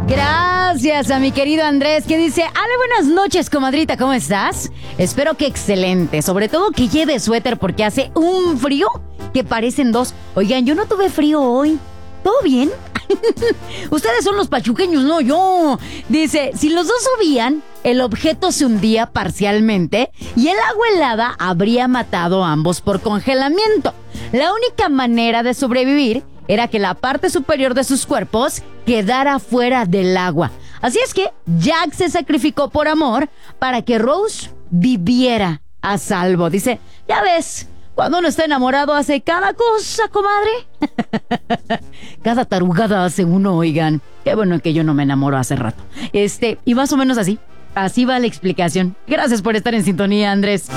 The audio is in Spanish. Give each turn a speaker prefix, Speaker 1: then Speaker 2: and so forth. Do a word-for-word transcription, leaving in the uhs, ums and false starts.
Speaker 1: Gracias a mi querido Andrés, que dice: Ale, buenas noches, comadrita, ¿cómo estás? Espero que excelente, sobre todo que lleve suéter porque hace un frío que parecen dos. Oigan, yo no tuve frío hoy. ¿Todo bien? Ustedes son los pachuqueños, no yo. Dice: si los dos subían, el objeto se hundía parcialmente y el agua helada habría matado a ambos por congelamiento. La única manera de sobrevivir era que la parte superior de sus cuerpos quedara fuera del agua. Así es que Jack se sacrificó por amor para que Rose viviera a salvo. Dice: ya ves, cuando uno está enamorado hace cada cosa, comadre. Cada tarugada hace uno, oigan. Qué bueno que yo no me enamoro hace rato. Este, y más o menos así. Así va la explicación. Gracias por estar en sintonía, Andrés.